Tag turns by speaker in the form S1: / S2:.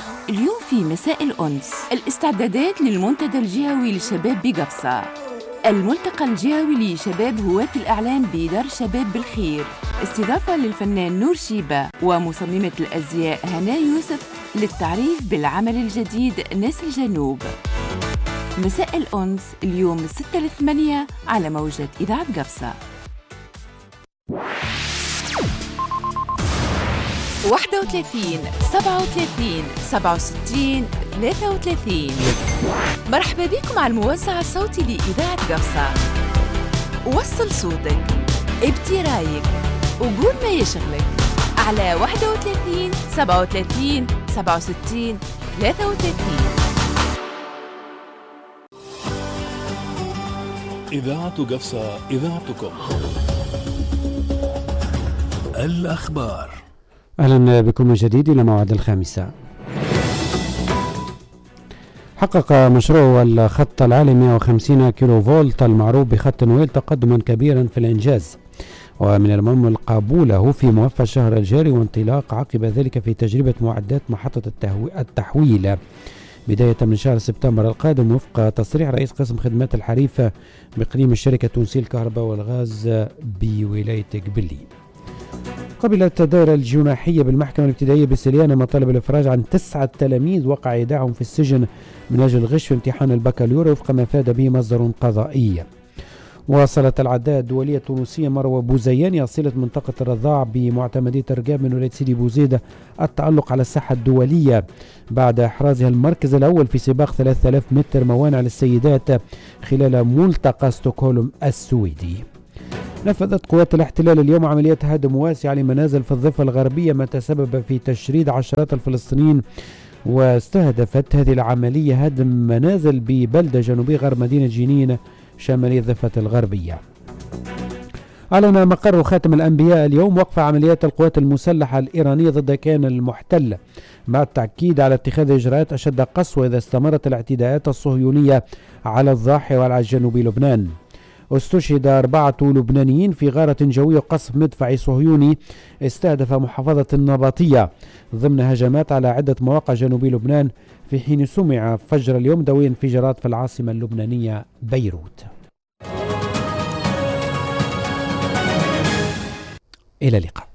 S1: اليوم في مساء الأنس الاستعدادات للمنتدى الجهوي للشباب بقفصة، الملتقى الجهوي لشباب هواة الإعلام بدار شباب بالخير، استضافة للفنان نور شيبة ومصممة الأزياء هنا يوسف للتعريف بالعمل الجديد ناس الجنوب. مساء الأنس اليوم 6 ل 8 على موجة إذاعة قفصة. 31 37 67 33. مرحبا بكم على الموزع الصوتي لإذاعة قفصة. وصل صوتك، ابدي رايك، وقول ما يشغلك على 31 37 67 33.
S2: إذاعة قفصة، إذاعتكم. الأخبار.
S3: أهلا بكم من جديد إلى موعد 5. حقق مشروع الخط العالي 150 كيلو فولت المعروف بخط نويل تقدما كبيرا في الإنجاز، ومن المؤمل قبوله في موفى الشهر الجاري وانطلاق عقب ذلك في تجربة معدات محطة التحويل بداية من شهر سبتمبر القادم وفق تصريح رئيس قسم خدمات الحريفة بإقليم الشركة التونسية الكهرباء والغاز بولاية قبلي. قبلت الدائرة الجناحية بالمحكمة الابتدائية بسليانة مطالب الإفراج عن 9 تلاميذ وقع إيداعهم في السجن من أجل الغش في امتحان البكالوريا وفق ما أفاد به مصدر قضائي. واصلت العداء الدولية التونسية مروى بوزياني أصيلة منطقة الرضاع بمعتمدية رقاب من ولاية سيدي بوزيدة التألق على الساحة الدولية بعد إحرازها المركز الأول في سباق 3000 متر موانع للسيدات خلال ملتقى ستوكهولم السويدي. نفذت قوات الاحتلال اليوم عمليات هدم واسعة لمنازل في الضفة الغربية ما تسبب في تشريد عشرات الفلسطينيين، واستهدفت هذه العملية هدم منازل ببلدة جنوبية غرب مدينة جنين شمالية الضفة الغربية. أعلن مقر خاتم الأنبياء اليوم وقف عمليات القوات المسلحة الإيرانية ضد كيان المحتل مع التأكيد على اتخاذ إجراءات أشد قسوة إذا استمرت الاعتداءات الصهيونية على الضاحية وعلى جنوب لبنان. استشهد 4 لبنانيين في غارة جوية قصف مدفعي صهيوني استهدف محافظة النباطية ضمن هجمات على عدة مواقع جنوب لبنان، في حين سمع فجر اليوم دوي انفجارات في العاصمة اللبنانية بيروت. إلى اللقاء.